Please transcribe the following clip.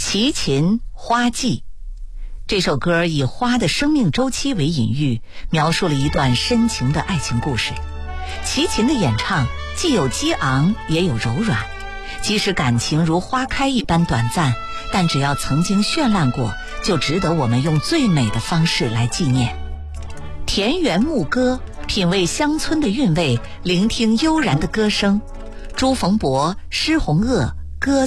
齐秦花季。这首歌以花的生命周期为隐喻，描述了一段深情的爱情故事。齐秦的演唱既有激昂也有柔软，即使感情如花开一般短暂，但只要曾经绚烂过，就值得我们用最美的方式来纪念。田园牧歌，品味乡村的韵味，聆听悠然的歌声。朱逢博、施红萼